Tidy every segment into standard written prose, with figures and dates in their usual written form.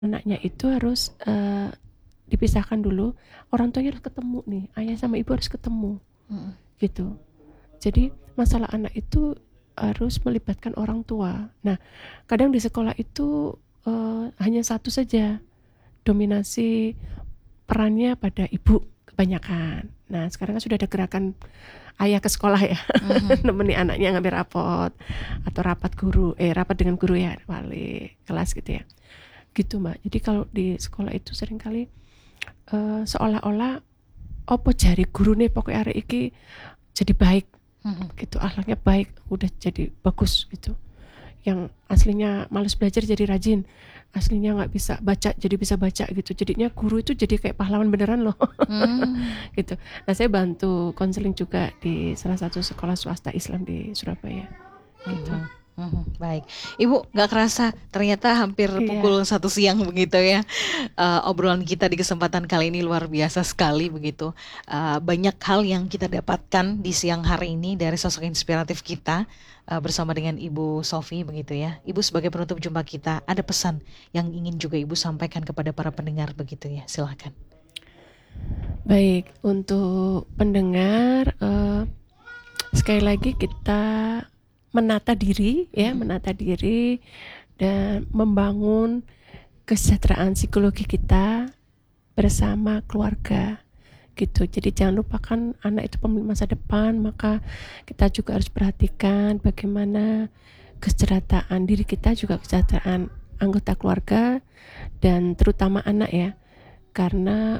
anaknya itu harus dipisahkan dulu. Orang tuanya harus ketemu nih, ayah sama ibu harus ketemu gitu. Jadi masalah anak itu harus melibatkan orang tua. Nah, kadang di sekolah itu hanya satu saja dominasi perannya pada ibu kebanyakan. Nah, sekarang kan sudah ada gerakan ayah ke sekolah ya, nemeni anaknya ngambil rapot atau rapat dengan guru ya, wali kelas gitu ya. Gitu Mbak. Jadi kalau di sekolah itu seringkali seolah-olah opo jari guru nih pokoknya hari iki jadi baik gitu, akhlaknya baik, udah jadi bagus gitu. Yang aslinya malas belajar jadi rajin, aslinya nggak bisa baca jadi bisa baca gitu. Jadinya guru itu jadi kayak pahlawan beneran loh. Gitu. Nah, saya bantu konseling juga di salah satu sekolah swasta Islam di Surabaya gitu. Baik, Ibu, nggak kerasa ternyata hampir pukul 1 siang begitu ya. Obrolan kita di kesempatan kali ini luar biasa sekali begitu. Banyak hal yang kita dapatkan di siang hari ini dari sosok inspiratif kita bersama dengan Ibu Sofi begitu ya. Ibu sebagai penutup jumpa kita, ada pesan yang ingin juga Ibu sampaikan kepada para pendengar begitu ya. Silakan. Baik, untuk pendengar sekali lagi kita menata diri dan membangun kesejahteraan psikologi kita bersama keluarga gitu. Jadi jangan lupakan anak itu pemilik masa depan, maka kita juga harus perhatikan bagaimana kesejahteraan diri kita, juga kesejahteraan anggota keluarga dan terutama anak ya, karena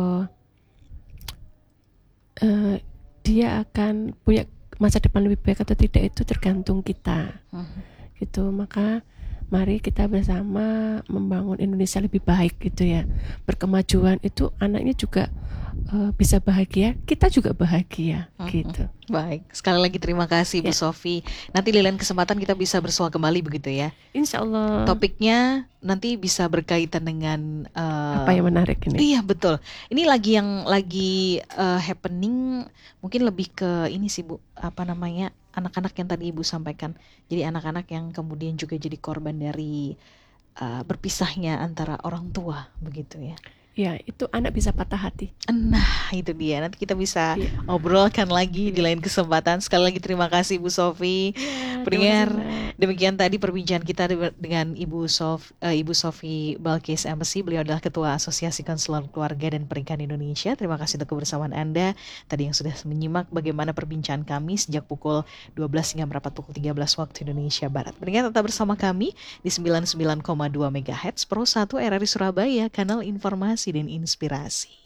dia akan punya masa depan lebih baik atau tidak itu tergantung kita gitu. Maka mari kita bersama membangun Indonesia lebih baik gitu ya. Berkemajuan itu anaknya juga bisa bahagia, kita juga bahagia gitu. Baik, sekali lagi terima kasih Bu Sofi. Nanti di lain kesempatan kita bisa bersua kembali begitu ya. Insya Allah. Topiknya nanti bisa berkaitan dengan apa yang menarik ini? Iya betul. Ini lagi happening, mungkin lebih ke ini sih Bu, apa namanya, anak-anak yang tadi Ibu sampaikan. Jadi anak-anak yang kemudian juga jadi korban dari berpisahnya antara orang tua begitu ya. Ya, itu anak bisa patah hati. Nah, itu dia. Nanti kita bisa obrolkan lagi di lain kesempatan. Sekali lagi terima kasih Bu Sofi. Pendengar, demikian tadi perbincangan kita dengan Ibu Sofi Balkis Embassy. Beliau adalah Ketua Asosiasi Konselor Keluarga dan Pernikahan Indonesia. Terima kasih untuk kebersamaan Anda. Tadi yang sudah menyimak bagaimana perbincangan kami sejak pukul 12 hingga merapat pukul 13 waktu Indonesia Barat. Pendengar tetap bersama kami di 99,2 MHz Pro 1 RRI Surabaya, kanal informasi dan inspirasi.